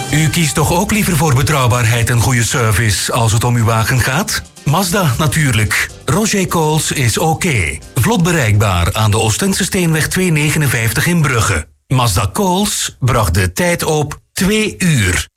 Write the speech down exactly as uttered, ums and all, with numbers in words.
U kiest toch ook liever voor betrouwbaarheid en goede service als het om uw wagen gaat? Mazda natuurlijk. Roger Coles is oké. Vlot bereikbaar aan de Oostense Steenweg tweehonderdnegenenvijftig in Brugge. Mazda Coles bracht de tijd op twee uur.